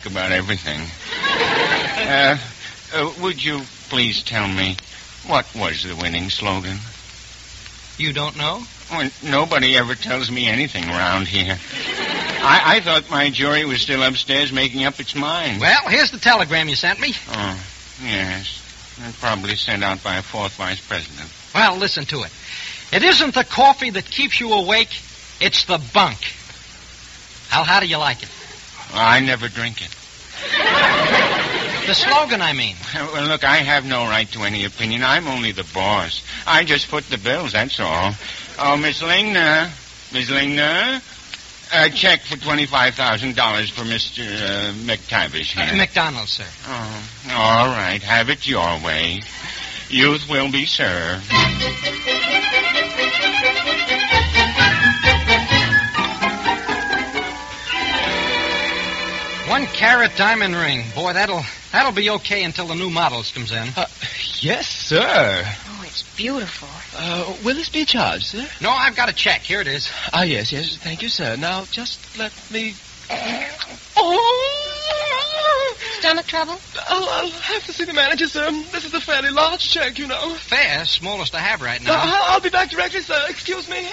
about everything. Would you please tell me, what was the winning slogan? You don't know? Well, nobody ever tells me anything around here. I thought my jury was still upstairs making up its mind. Well, here's the telegram you sent me. Oh, yes. Probably sent out by a fourth vice president. Well, listen to it. It isn't the coffee that keeps you awake, it's the bunk. How do you like it? I never drink it. The slogan, I mean. Well, look, I have no right to any opinion. I'm only the boss. I just foot the bills, that's all. Oh, Miss Lingner. Miss Lingner? A check for $25,000 for Mr. McTavish here. McDonald, sir. Oh, all right. Have it your way. Youth will be served. $1-carat diamond ring. Boy, that'll be okay until the new models comes in. Yes, sir. Oh, it's beautiful. Will this be charged, sir? No, I've got a check. Here it is. Yes. Thank you, sir. Now, just let me... Stomach trouble? I'll have to see the manager, sir. This is a fairly large check, you know. Fair, smallest I have right now. I'll be back directly, sir. Excuse me.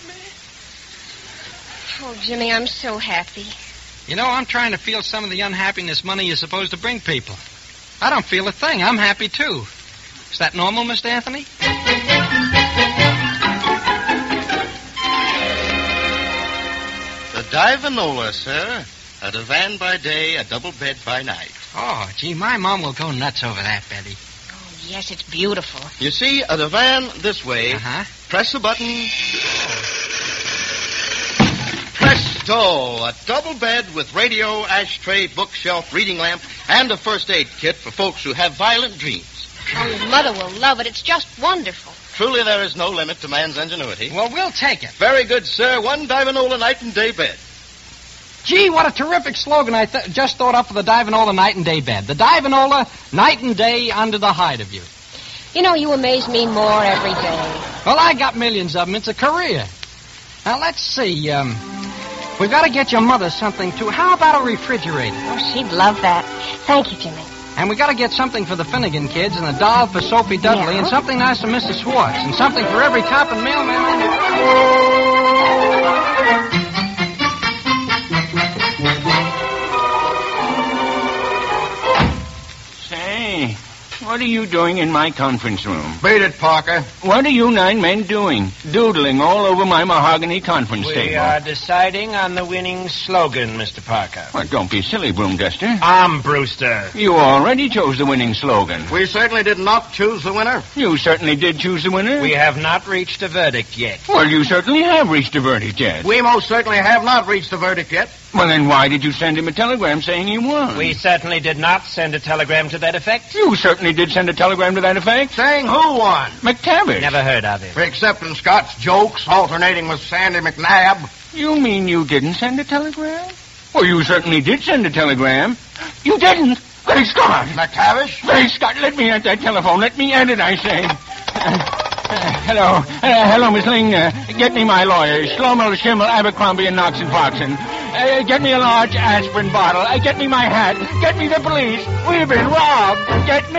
Oh, Jimmy, I'm so happy. You know, I'm trying to feel some of the unhappiness money is supposed to bring people. I don't feel a thing. I'm happy, too. Is that normal, Mr. Anthony? The Divinola, sir. A divan by day, a double bed by night. Oh, gee, my mom will go nuts over that, Betty. Oh, yes, it's beautiful. You see, a divan this way. Uh-huh. Press the button. Presto! A double bed with radio, ashtray, bookshelf, reading lamp, and a first aid kit for folks who have violent dreams. Oh, your mother will love it. It's just wonderful. Truly, there is no limit to man's ingenuity. Well, we'll take it. Very good, sir. One Divinola night and day bed. Gee, what a terrific slogan I just thought up for the Divinola night and day bed. The Divinola night and day under the hide of you. You know, you amaze me more every day. Well, I got millions of them. It's a career. Now, let's see. We've got to get your mother something, too. How about a refrigerator? Oh, she'd love that. Thank you, Jimmy. And we got to get something for the Finnegan kids, and a doll for Sophie Dudley, and something nice for Mrs. Schwartz, and something for every cop and mailman in the world. Say, what are you doing in my conference room? Beat it, Parker. What are you 9 men doing? Doodling all over my mahogany conference table. We are deciding on the winning slogan, Mr. Parker. Well, don't be silly, Broom Duster. I'm Brewster. You already chose the winning slogan. We certainly did not choose the winner. You certainly did choose the winner. We have not reached a verdict yet. Well, you certainly have reached a verdict yet. We most certainly have not reached a verdict yet. Well, then why did you send him a telegram saying he won? We certainly did not send a telegram to that effect. You certainly did send a telegram to that effect. Saying who won? McTavish. Never heard of him. Accepting Scott's jokes, alternating with Sandy McNabb. You mean you didn't send a telegram? Well, you certainly did send a telegram. You didn't? Great Scott! McTavish? Great Scott, let me at that telephone. Let me at it, I say. Hello. Hello, Miss Ling. Get me my lawyers, Schlommel, Schimmel, Abercrombie, and Knox and Foxen. Get me a large aspirin bottle. Get me my hat. Get me the police. We've been robbed. Get me...